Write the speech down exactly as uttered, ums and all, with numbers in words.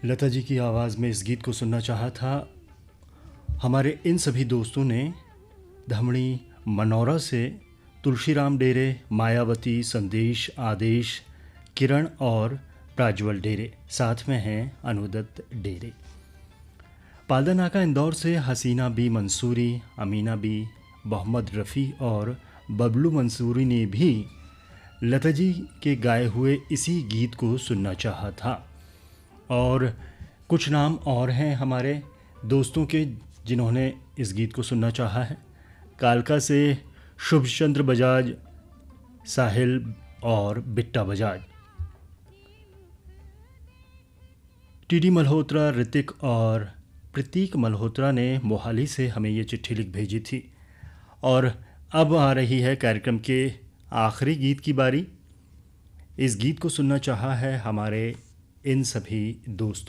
लता जी की आवाज़ में इस गीत को सुनना चाहा था हमारे इन सभी दोस्तों ने। धमनी मनौरा से तुलसीराम डेरे, मायावती, संदेश, आदेश, किरण और प्राज्वल डेरे, साथ में हैं अनुदत्त डेरे। पालदा नाका इंदौर से हसीना बी मंसूरी, अमीना बी, मोहम्मद रफ़ी और बबलू मंसूरी ने भी लता जी के गाए हुए इसी गीत को सुनना चाहा था। और कुछ नाम और हैं हमारे दोस्तों के जिन्होंने इस गीत को सुनना चाहा है। कालका से शुभ चंद्र बजाज, साहिल और बिट्टा बजाज। टीडी मल्होत्रा, ऋतिक और प्रतीक मल्होत्रा ने मोहाली से हमें ये चिट्ठी लिख भेजी थी। और अब आ रही है कार्यक्रम के आखिरी गीत की बारी। इस गीत को सुनना चाहा है हमारे इन सभी दोस्तों